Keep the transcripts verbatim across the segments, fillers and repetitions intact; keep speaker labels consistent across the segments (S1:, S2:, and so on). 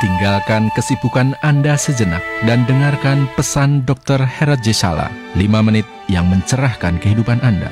S1: Tinggalkan kesibukan Anda sejenak dan dengarkan pesan dokter Herat Jesala, lima menit yang mencerahkan kehidupan Anda.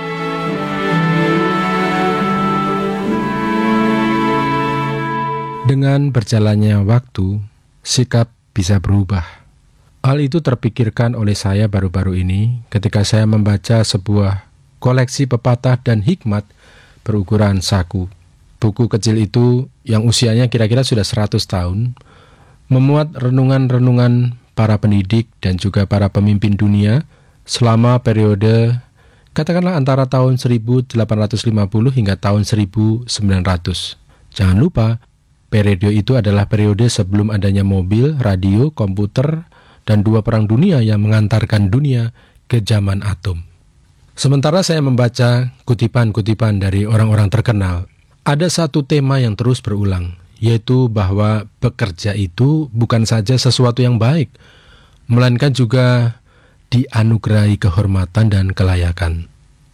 S2: Dengan berjalannya waktu, sikap bisa berubah. Hal itu terpikirkan oleh saya baru-baru ini ketika saya membaca sebuah koleksi pepatah dan hikmat berukuran saku. Buku kecil itu yang usianya kira-kira sudah seratus tahun, memuat renungan-renungan para pendidik dan juga para pemimpin dunia selama periode katakanlah antara tahun seribu delapan ratus lima puluh hingga tahun seribu sembilan ratus. Jangan lupa, periode itu adalah periode sebelum adanya mobil, radio, komputer, dan dua perang dunia yang mengantarkan dunia ke zaman atom. Sementara saya membaca kutipan-kutipan dari orang-orang terkenal, ada satu tema yang terus berulang, yaitu bahwa bekerja itu bukan saja sesuatu yang baik, melainkan juga dianugerahi kehormatan dan kelayakan.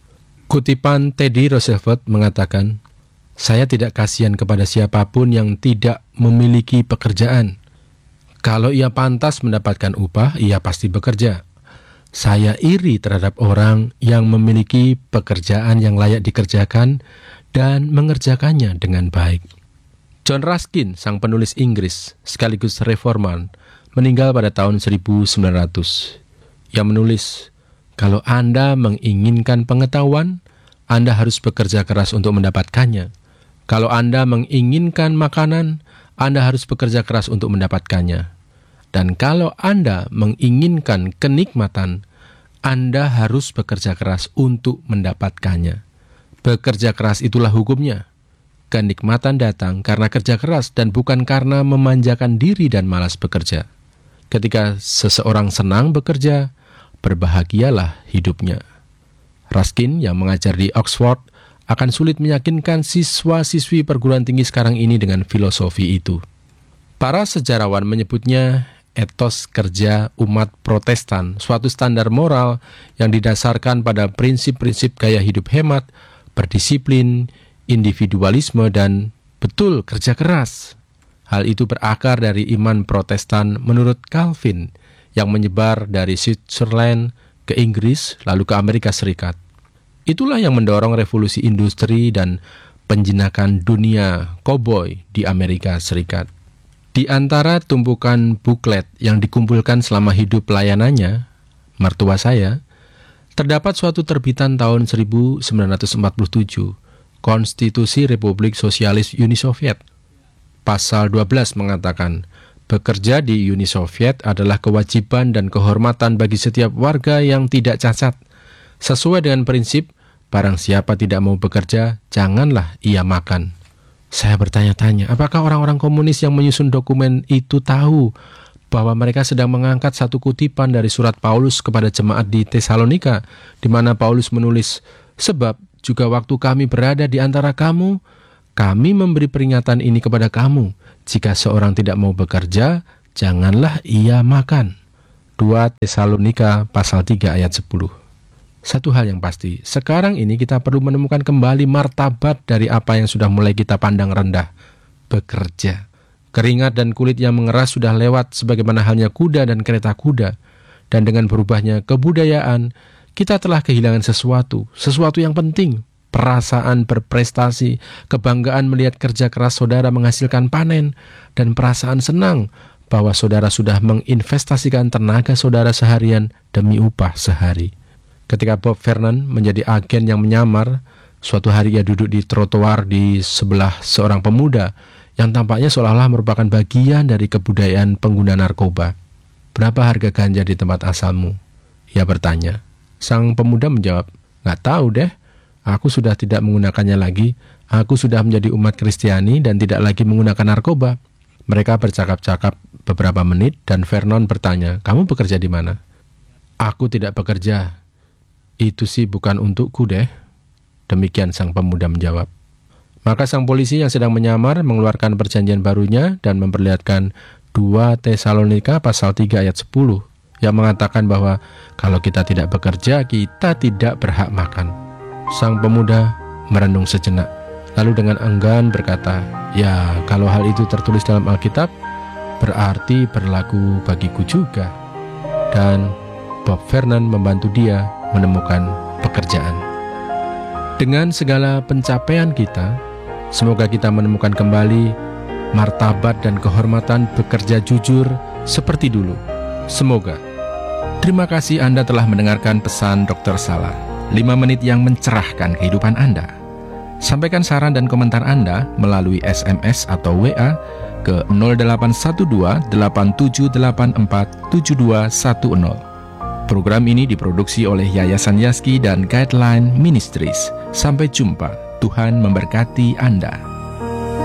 S2: Kutipan Teddy Roosevelt mengatakan, "Saya tidak kasihan kepada siapapun yang tidak memiliki pekerjaan. Kalau ia pantas mendapatkan upah, ia pasti bekerja. Saya iri terhadap orang yang memiliki pekerjaan yang layak dikerjakan dan mengerjakannya dengan baik." John Ruskin, sang penulis Inggris sekaligus reforman, meninggal pada tahun seribu sembilan ratus. Ia menulis, "Kalau Anda menginginkan pengetahuan, Anda harus bekerja keras untuk mendapatkannya. Kalau Anda menginginkan makanan, Anda harus bekerja keras untuk mendapatkannya. Dan kalau Anda menginginkan kenikmatan, Anda harus bekerja keras untuk mendapatkannya. Bekerja keras itulah hukumnya. Kenikmatan datang karena kerja keras dan bukan karena memanjakan diri dan malas bekerja. Ketika seseorang senang bekerja, berbahagialah hidupnya." Ruskin yang mengajar di Oxford akan sulit meyakinkan siswa-siswi perguruan tinggi sekarang ini dengan filosofi itu. Para sejarawan menyebutnya etos kerja umat Protestan, suatu standar moral yang didasarkan pada prinsip-prinsip gaya hidup hemat, berdisiplin, individualisme, dan betul kerja keras. Hal itu berakar dari iman Protestan menurut Calvin yang menyebar dari Switzerland ke Inggris lalu ke Amerika Serikat. Itulah yang mendorong revolusi industri dan penjinakan dunia koboi di Amerika Serikat. Di antara tumpukan buklet yang dikumpulkan selama hidup pelayanannya, mertua saya, terdapat suatu terbitan tahun seribu sembilan ratus empat puluh tujuh, Konstitusi Republik Sosialis Uni Soviet. Pasal dua belas mengatakan, bekerja di Uni Soviet adalah kewajiban dan kehormatan bagi setiap warga yang tidak cacat. Sesuai dengan prinsip, barang siapa tidak mau bekerja, janganlah ia makan. Saya bertanya-tanya, apakah orang-orang komunis yang menyusun dokumen itu tahu bahwa mereka sedang mengangkat satu kutipan dari surat Paulus kepada jemaat di Tesalonika, di mana Paulus menulis, "Sebab juga waktu kami berada di antara kamu, kami memberi peringatan ini kepada kamu, jika seorang tidak mau bekerja, janganlah ia makan." dua Tesalonika pasal tiga ayat sepuluh. Satu hal yang pasti, sekarang ini kita perlu menemukan kembali martabat dari apa yang sudah mulai kita pandang rendah, bekerja. Keringat dan kulit yang mengeras sudah lewat sebagaimana halnya kuda dan kereta kuda. Dan dengan berubahnya kebudayaan, kita telah kehilangan sesuatu, sesuatu yang penting. Perasaan berprestasi, kebanggaan melihat kerja keras saudara menghasilkan panen, dan perasaan senang bahwa saudara sudah menginvestasikan tenaga saudara seharian demi upah sehari. Ketika Bob Vernon menjadi agen yang menyamar, suatu hari ia duduk di trotoar di sebelah seorang pemuda yang tampaknya seolah-olah merupakan bagian dari kebudayaan pengguna narkoba. "Berapa harga ganja di tempat asalmu?" ia bertanya. Sang pemuda menjawab, "Nggak tahu deh, aku sudah tidak menggunakannya lagi. Aku sudah menjadi umat Kristiani dan tidak lagi menggunakan narkoba." Mereka bercakap-cakap beberapa menit dan Vernon bertanya, "Kamu bekerja di mana?" "Aku tidak bekerja. Itu sih bukan untukku deh." Demikian sang pemuda menjawab. Maka sang polisi yang sedang menyamar mengeluarkan perjanjian barunya dan memperlihatkan dua Tesalonika pasal tiga ayat sepuluh yang mengatakan bahwa kalau kita tidak bekerja, kita tidak berhak makan. Sang pemuda merenung sejenak, lalu dengan enggan berkata, "Ya, kalau hal itu tertulis dalam Alkitab, berarti berlaku bagiku juga. Dan Bob Vernon membantu dia menemukan pekerjaan. Dengan segala pencapaian kita, semoga kita menemukan kembali martabat dan kehormatan bekerja jujur seperti dulu. Semoga.
S1: Terima kasih Anda telah mendengarkan pesan dokter Salah, lima menit yang mencerahkan kehidupan Anda. Sampaikan saran dan komentar Anda melalui S M S atau W A ke nol delapan satu dua delapan tujuh delapan empat tujuh dua satu nol. Program ini diproduksi oleh Yayasan Yaski dan Guideline Ministries. Sampai jumpa. Tuhan memberkati Anda.